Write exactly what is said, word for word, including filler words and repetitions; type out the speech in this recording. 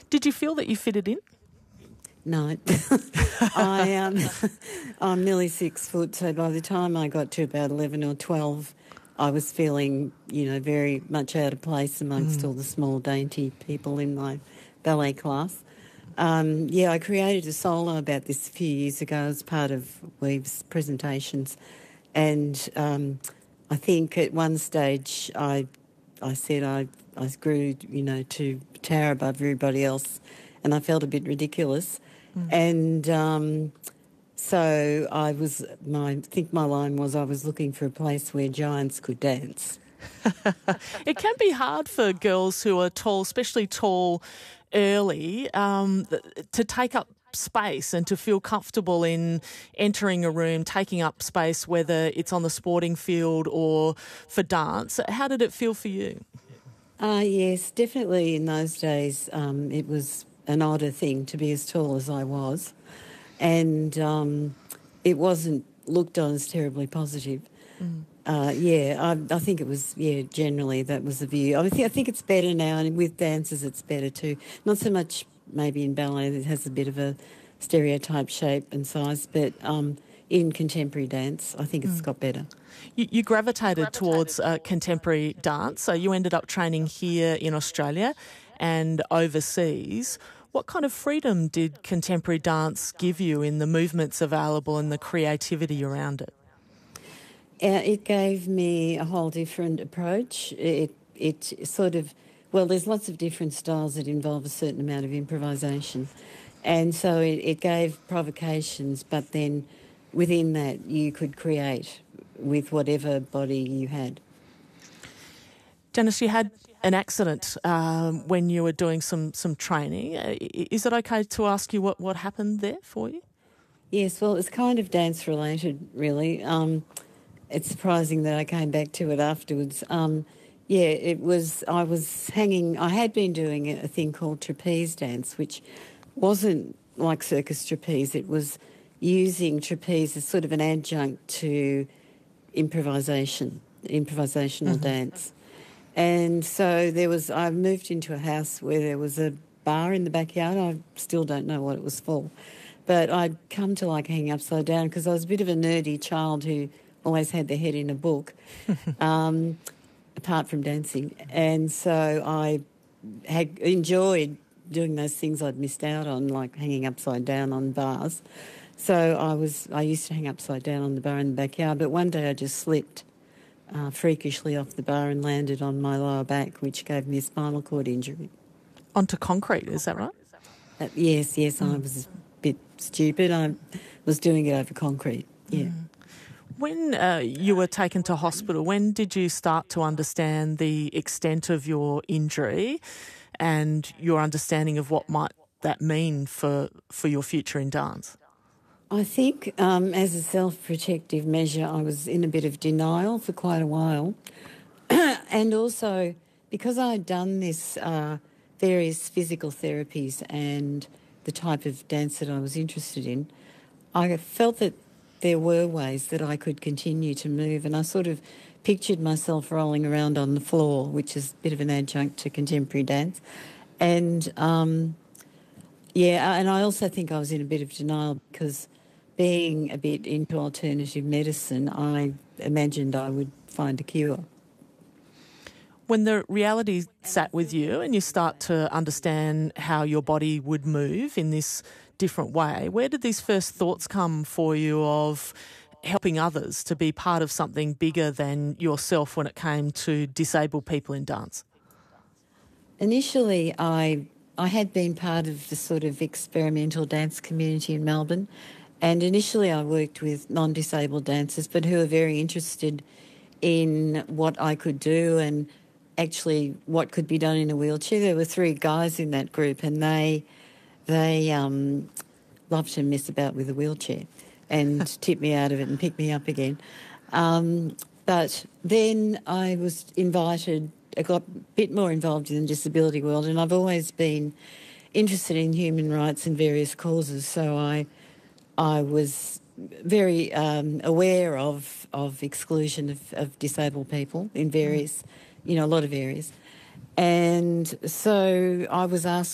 Did you feel that you fitted in? No. I, um, I'm nearly six foot, so by the time I got to about eleven or twelve, I was feeling, you know, very much out of place amongst Mm. all the small, dainty people in my ballet class. Um, yeah, I created a solo about this a few years ago as part of Weave's presentations, and um, I think at one stage I, I said I, I grew, you know, to tower above everybody else, and I felt a bit ridiculous. Mm. And um, so I was, my, I think my line was I was looking for a place where giants could dance. It can be hard for girls who are tall, especially tall early, um, to take up space and to feel comfortable in entering a room, taking up space, whether it's on the sporting field or for dance. How did it feel for you? Uh, yes, definitely in those days um, it was an odder thing to be as tall as I was, and um, it wasn't looked on as terribly positive. Mm. Uh, yeah, I, I think it was, yeah, generally that was the view. I, th- I think it's better now, and with dancers it's better too. Not so much maybe in ballet, it has a bit of a stereotype shape and size, but um, in contemporary dance I think it's Mm. got better. You, you gravitated towards uh, contemporary dance, so you ended up training here in Australia and overseas. What kind of freedom did contemporary dance give you in the movements available and the creativity around it? Uh, it gave me a whole different approach. It it sort of, well, there's lots of different styles that involve a certain amount of improvisation, and so it, it gave provocations, but then within that you could create with whatever body you had. Janice, you had an accident um, when you were doing some, some training. Uh, is it okay to ask you what, what happened there for you? Yes, well, it's kind of dance related, really. Um, it's surprising that I came back to it afterwards. Um, yeah, it was, I was hanging, I had been doing a thing called trapeze dance, which wasn't like circus trapeze. It was using trapeze as sort of an adjunct to improvisation, improvisational Mm-hmm. dance. And so there was, I moved into a house where there was a bar in the backyard. I still don't know what it was for. But I'd come to like hanging upside down because I was a bit of a nerdy child who always had their head in a book, um, apart from dancing. And so I had enjoyed doing those things I'd missed out on, like hanging upside down on bars. So I was, I used to hang upside down on the bar in the backyard, but one day I just slipped uh, freakishly off the bar and landed on my lower back, which gave me a spinal cord injury. Onto concrete, is that right? Uh, yes, yes, Mm. I was a bit stupid. I was doing it over concrete, yeah. Mm. When uh, you were taken to hospital, when did you start to understand the extent of your injury and your understanding of what might that mean for, for your future in dance? I think um, as a self-protective measure, I was in a bit of denial for quite a while. And also, because I'd done this uh, various physical therapies and the type of dance that I was interested in, I felt that there were ways that I could continue to move, and I sort of pictured myself rolling around on the floor, which is a bit of an adjunct to contemporary dance. And, um, yeah, and I also think I was in a bit of denial because being a bit into alternative medicine, I imagined I would find a cure. When the reality sat with you and you start to understand how your body would move in this different way, where did these first thoughts come for you of helping others to be part of something bigger than yourself when it came to disabled people in dance? Initially, I I had been part of the sort of experimental dance community in Melbourne, and initially I worked with non-disabled dancers, but who were very interested in what I could do and actually what could be done in a wheelchair. There were three guys in that group, and they they um, loved to mess about with a wheelchair and tip me out of it and pick me up again. Um, but then I was invited, I got a bit more involved in the disability world, and I've always been interested in human rights and various causes, so I I was very um, aware of, of exclusion of, of disabled people in various, you know, a lot of areas. And so I was asked